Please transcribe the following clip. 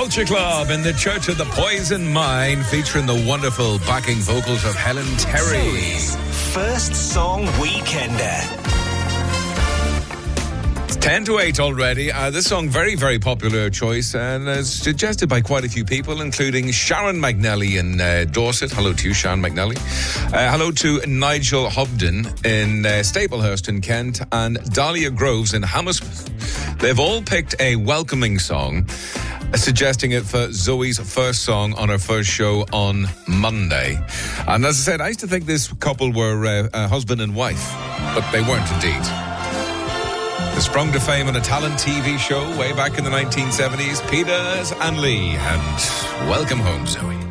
Culture Club in the Church of the Poison Mine, featuring the wonderful backing vocals of Helen Terry. Zoe's First Song Weekender. 10 to 8 already. This song, very, very popular choice, and suggested by quite a few people, including Sharon McNally in Dorset. Hello to you, Sharon McNally. Hello to Nigel Hobden in Staplehurst in Kent, and Dahlia Groves in Hammersmith. They've all picked a welcoming song, suggesting it for Zoe's first song on her first show on Monday. And as I said, I used to think this couple were husband and wife, but they weren't indeed. They sprung to fame on a talent TV show way back in the 1970s, Peters and Lee, and welcome home, Zoe.